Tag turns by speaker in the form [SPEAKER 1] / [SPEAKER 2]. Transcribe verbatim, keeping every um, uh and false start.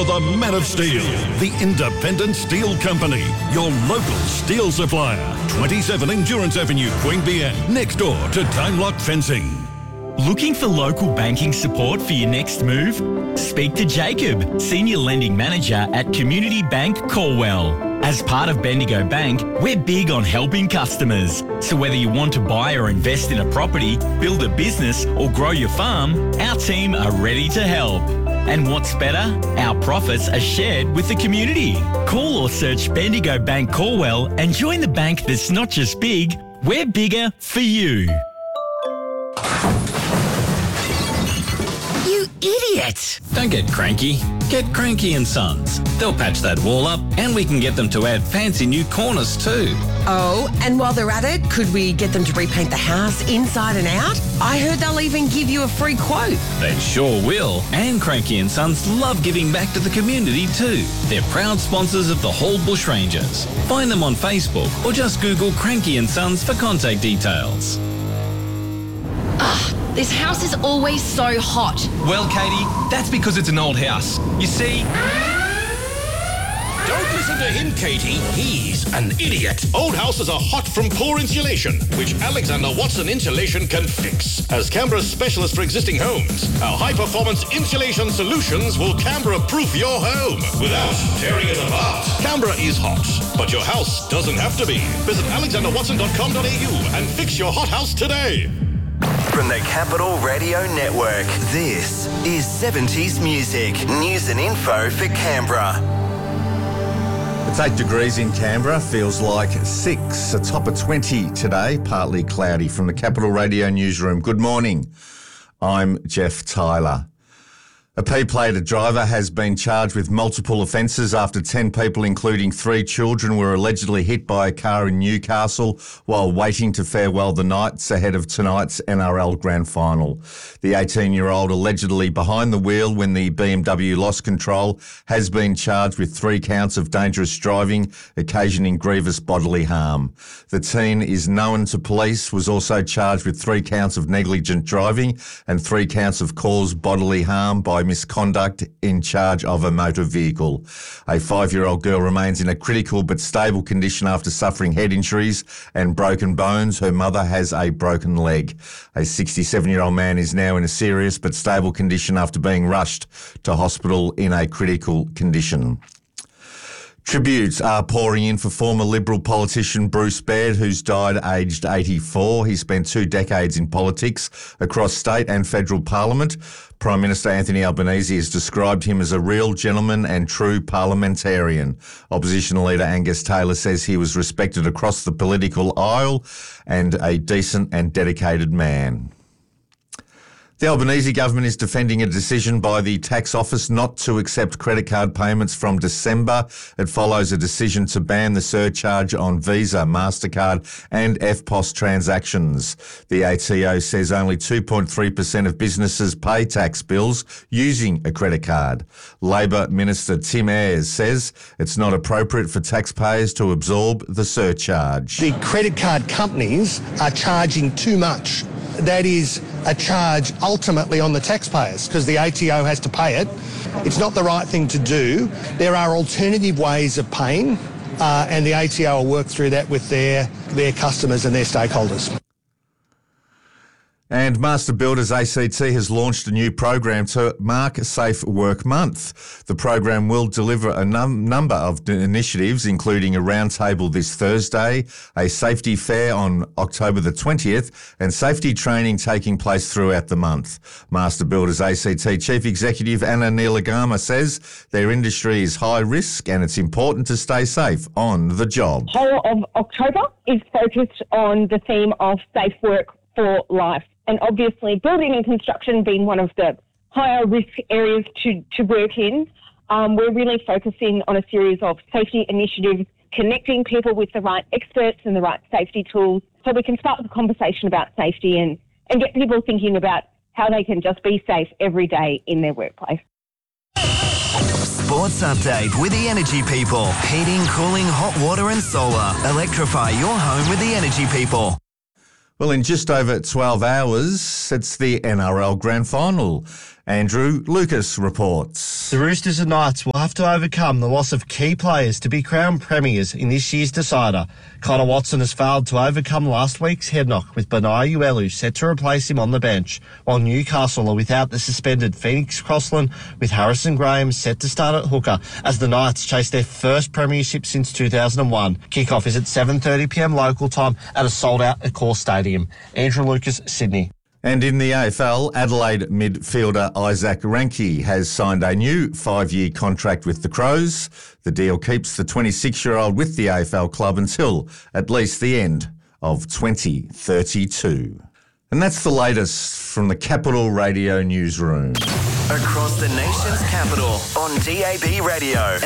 [SPEAKER 1] for the Man of Steel, the Independent Steel Company, your local steel supplier. twenty-seven Endurance Avenue, Queanbeyan, next door to Time Lock Fencing.
[SPEAKER 2] Looking for local banking support for your next move? Speak to Jacob, Senior Lending Manager at Community Bank Corwell. As part of Bendigo Bank, we're big on helping customers. So whether you want to buy or invest in a property, build a business or grow your farm, our team are ready to help. And what's better? Our profits are shared with the community. Call or search Bendigo Bank Corwell and join the bank that's not just big, we're bigger for you.
[SPEAKER 3] You idiot!
[SPEAKER 4] Don't get cranky. Get Cranky and Sons. They'll patch that wall up and we can get them to add fancy new corners too.
[SPEAKER 3] Oh, and while they're at it, could we get them to repaint the house inside and out? I heard they'll even give you a free quote.
[SPEAKER 4] They sure will. And Cranky and Sons love giving back to the community too. They're proud sponsors of the Hall Bushrangers. Find them on Facebook or just Google Cranky and Sons for contact details.
[SPEAKER 5] Ugh, this house is always so hot.
[SPEAKER 6] Well, Katie, that's because it's an old house. You see...
[SPEAKER 7] Don't listen to him, Katie. He's an idiot. Old houses are hot from poor insulation, which Alexander Watson Insulation can fix. As Canberra's specialist for existing homes, our high-performance insulation solutions will Canberra-proof your home without tearing it apart. Canberra is hot, but your house doesn't have to be. Visit alexander watson dot com dot a u and fix your hot house today.
[SPEAKER 8] From the Capital Radio Network, this is seventies Music. News and info for Canberra.
[SPEAKER 9] It's eight degrees in Canberra, feels like six, a top of twenty today, partly cloudy. From the Capital Radio Newsroom, good morning. I'm Jeff Tyler. A P-plated driver has been charged with multiple offences after ten people, including three children, were allegedly hit by a car in Newcastle while waiting to farewell the Knights ahead of tonight's N R L Grand Final. The eighteen-year-old, allegedly behind the wheel when the B M W lost control, has been charged with three counts of dangerous driving, occasioning grievous bodily harm. The teen is known to police, was also charged with three counts of negligent driving and three counts of caused bodily harm by misconduct in charge of a motor vehicle. A five-year-old girl remains in a critical but stable condition after suffering head injuries and broken bones. Her mother has a broken leg. A sixty-seven-year-old man is now in a serious but stable condition after being rushed to hospital in a critical condition. Tributes are pouring in for former Liberal politician Bruce Baird, who's died aged eighty-four. He spent two decades in politics across state and federal parliament. Prime Minister Anthony Albanese has described him as a real gentleman and true parliamentarian. Opposition leader Angus Taylor says he was respected across the political aisle and a decent and dedicated man. The Albanese government is defending a decision by the tax office not to accept credit card payments from December. It follows a decision to ban the surcharge on Visa, MasterCard and F P O S transactions. The A T O says only two point three percent of businesses pay tax bills using a credit card. Labor Minister Tim Ayres says it's not appropriate for taxpayers to absorb the surcharge.
[SPEAKER 10] The credit card companies are charging too much. That is a charge ultimately on the taxpayers because the A T O has to pay it. It's not the right thing to do. There are alternative ways of paying uh, and the A T O will work through that with their, their customers and their stakeholders.
[SPEAKER 9] And Master Builders A C T has launched a new program to mark Safe Work Month. The program will deliver a num- number of d- initiatives, including a roundtable this Thursday, a safety fair on October the twentieth, and safety training taking place throughout the month. Master Builders A C T Chief Executive Anna Neelagama says their industry is high risk and it's important to stay safe on the job.
[SPEAKER 11] The whole of October is focused on the theme of safe work for life. And obviously building and construction being one of the higher risk areas to, to work in, um, we're really focusing on a series of safety initiatives, connecting people with the right experts and the right safety tools so we can start the conversation about safety and, and get people thinking about how they can just be safe every day in their workplace.
[SPEAKER 8] Sports update with the Energy People. Heating, cooling, hot water and solar. Electrify your home with the Energy People.
[SPEAKER 9] Well, in just over twelve hours, it's the N R L Grand Final. Andrew Lucas reports.
[SPEAKER 12] The Roosters and Knights will have to overcome the loss of key players to be crowned premiers in this year's decider. Connor Watson has failed to overcome last week's head knock, with Benai Uelu set to replace him on the bench, while Newcastle are without the suspended Phoenix Crossland, with Harrison Graham set to start at hooker as the Knights chase their first premiership since two thousand one. Kick-off is at seven thirty p m local time at a sold-out Accor Stadium. Andrew Lucas, Sydney.
[SPEAKER 9] And in the A F L, Adelaide midfielder Isaac Ranke has signed a new five-year contract with the Crows. The deal keeps the twenty-six-year-old with the A F L club until at least the end of twenty thirty-two. And that's the latest from the Capital Radio newsroom.
[SPEAKER 8] Across the nation's capital on D A B Radio.